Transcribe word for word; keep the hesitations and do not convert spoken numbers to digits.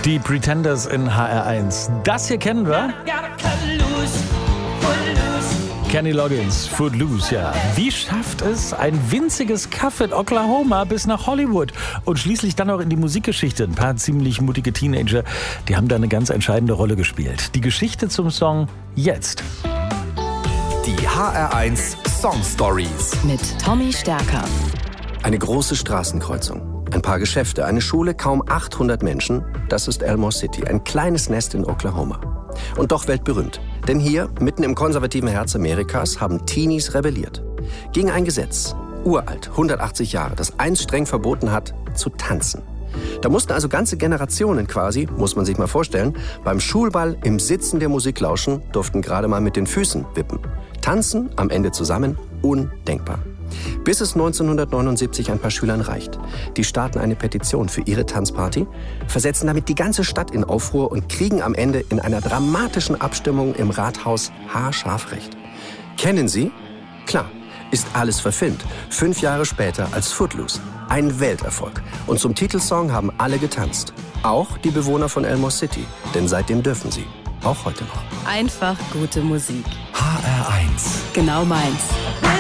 Die Pretenders in H R eins. Das hier kennen wir. Kenny Loggins, Footloose, ja. Wie schafft es ein winziges Kaff in Oklahoma bis nach Hollywood und schließlich dann auch in die Musikgeschichte? Ein paar ziemlich mutige Teenager, die haben da eine ganz entscheidende Rolle gespielt. Die Geschichte zum Song jetzt. Die H R eins Song Stories. Mit Tommy Stärker. Eine große Straßenkreuzung. Ein paar Geschäfte, eine Schule, kaum achthundert Menschen. Das ist Elmore City, ein kleines Nest in Oklahoma. Und doch weltberühmt. Denn hier, mitten im konservativen Herz Amerikas, haben Teenies rebelliert. Gegen ein Gesetz, uralt, hundertachtzig Jahre, das einst streng verboten hat, zu tanzen. Da mussten also ganze Generationen quasi, muss man sich mal vorstellen, beim Schulball im Sitzen der Musik lauschen, durften gerade mal mit den Füßen wippen. Tanzen, am Ende zusammen, undenkbar. Bis es neunzehnhundertneunundsiebzig ein paar Schülern reicht. Die starten eine Petition für ihre Tanzparty, versetzen damit die ganze Stadt in Aufruhr und kriegen am Ende in einer dramatischen Abstimmung im Rathaus haarscharf recht. Kennen Sie? Klar, ist alles verfilmt. Fünf Jahre später als Footloose. Ein Welterfolg. Und zum Titelsong haben alle getanzt. Auch die Bewohner von Elmore City. Denn seitdem dürfen sie. Auch heute noch. Einfach gute Musik. H R eins. Genau meins.